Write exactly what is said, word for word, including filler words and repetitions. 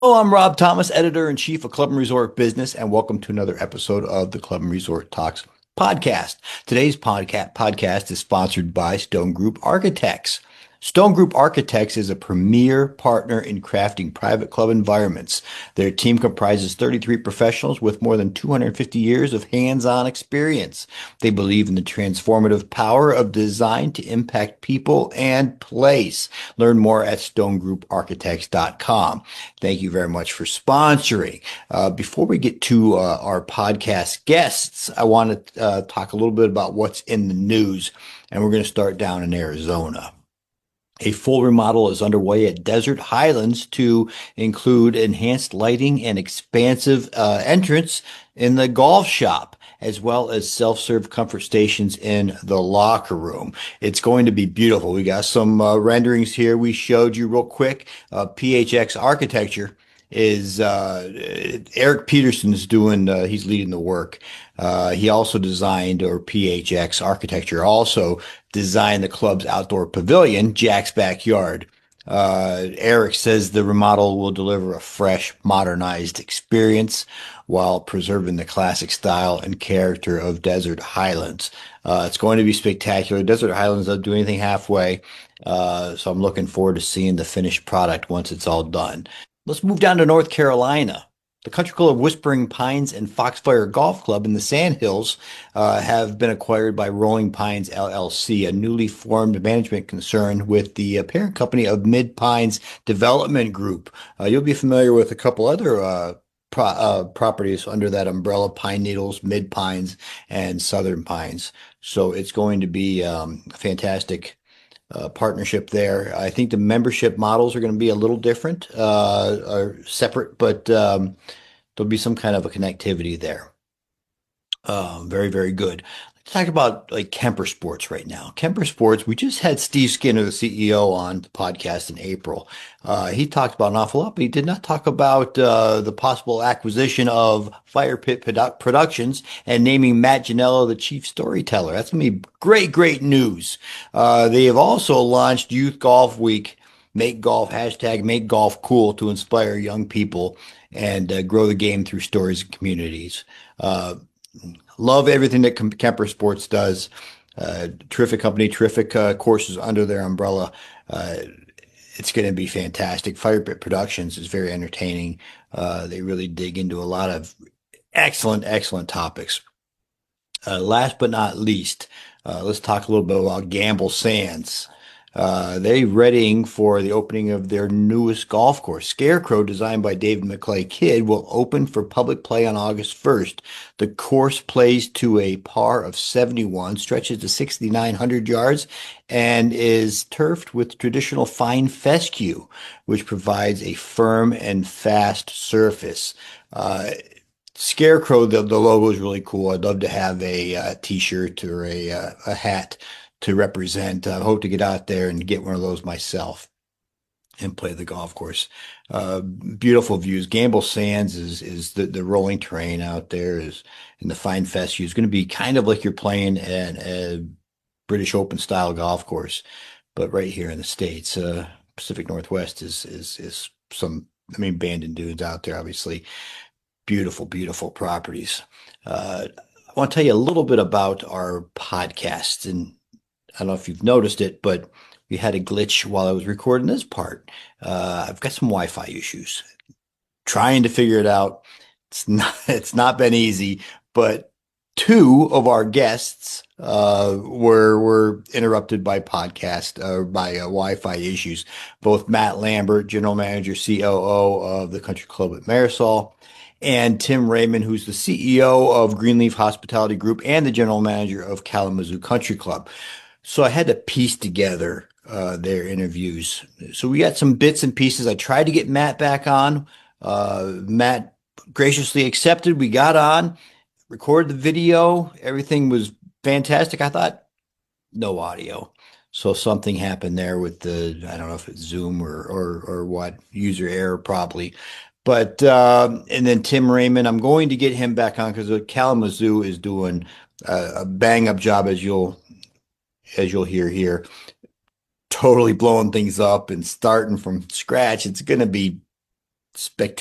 Hello, I'm Rob Thomas, editor-in-chief of Club and Resort Business, and welcome to another episode of the Club and Resort Talks podcast. Today's podcast podcast is sponsored by Stone Group Architects. Stone Group Architects is a premier partner in crafting private club environments. Their team comprises thirty-three professionals with more than two hundred fifty years of hands-on experience. They believe in the transformative power of design to impact people and place. Learn more at stone group architects dot com. Thank you very much for sponsoring. Uh, before we get to uh, our podcast guests, I want to uh, talk a little bit about what's in the news, and we're going to start down in Arizona. A full remodel is underway at Desert Highlands to include enhanced lighting and expansive uh, entrance in the golf shop, as well as self-serve comfort stations in the locker room. It's going to be beautiful. We got some uh, renderings here we showed you real quick. Uh, P H X Architecture is uh, Eric Peterson's doing, uh, he's leading the work. Uh, he also designed, or P H X Architecture also designed the club's outdoor pavilion, Jack's Backyard. Uh, Eric says the remodel will deliver a fresh, modernized experience while preserving the classic style and character of Desert Highlands. Uh, it's going to be spectacular. Desert Highlands doesn't do anything halfway, uh, so I'm looking forward to seeing the finished product once it's all done. Let's move down to North Carolina. The Country Club Whispering Pines and Foxfire Golf Club in the Sandhills uh, have been acquired by Rolling Pines L L C, a newly formed management concern with the uh, parent company of Mid Pines Development Group. Uh, you'll be familiar with a couple other uh, pro uh, properties under that umbrella: Pine Needles, Mid Pines, and Southern Pines. So it's going to be um, fantastic uh, partnership there. I think the membership models are going to be a little different, uh, are separate, but um, there'll be some kind of a connectivity there. Uh, very, very good. Let's talk about like Kemper Sports right now. Kemper Sports, we just had Steve Skinner, the C E O, on the podcast in April. Uh, he talked about an awful lot, but he did not talk about uh, the possible acquisition of Fire Pit Produ Productions and naming Matt Janello the chief storyteller. That's going to be great, great news. Uh, they have also launched Youth Golf Week, Make Golf, hashtag Make Golf Cool, to inspire young people and uh, grow the game through stories and communities. Uh, Love everything that Kemper Sports does. Uh, terrific company, terrific uh, courses under their umbrella. Uh, it's going to be fantastic. Fire Pit Productions is very entertaining. Uh, they really dig into a lot of excellent, excellent topics. Uh, last but not least, uh, let's talk a little bit about Gamble Sands. Uh, they're readying for the opening of their newest golf course. Scarecrow, designed by David McClay Kidd, will open for public play on August first. The course plays to a par of seventy-one, stretches to six thousand nine hundred yards, and is turfed with traditional fine fescue, which provides a firm and fast surface. Uh, Scarecrow, the, the logo is really cool. I'd love to have a, uh t-shirt or a, uh, a hat to represent. I hope to get out there and get one of those myself and play the golf course. Uh, beautiful views. Gamble Sands is is the, the rolling terrain out there is and the fine fescue is going to be kind of like you're playing at a British Open style golf course, but right here in the States. Uh, Pacific Northwest is is is some, I mean, Bandon Dunes out there, obviously. Beautiful, beautiful properties. Uh, I want to tell you a little bit about our podcast. And I don't know if you've noticed it, but we had a glitch while I was recording this part. Uh, I've got some Wi-Fi issues. Trying to figure it out. It's not, it's not been easy, but two of our guests uh, were were interrupted by podcast uh, by uh, Wi-Fi issues. Both Matt Lambert, General Manager, C O O of the Country Club at Marisol, and Tim Raymond, who's the C E O of Greenleaf Hospitality Group and the General Manager of Kalamazoo Country Club. So I had to piece together uh, their interviews. So we got some bits and pieces. I tried to get Matt back on. Uh, Matt graciously accepted. We got on, recorded the video. Everything was fantastic. I thought no audio. So something happened there with the, I don't know if it's Zoom or or, or what, user error probably. But um, and then Tim Raymond, I'm going to get him back on because Kalamazoo is doing a, a bang up job, as you'll as you'll hear here, totally blowing things up and starting from scratch. It's going to be spectacular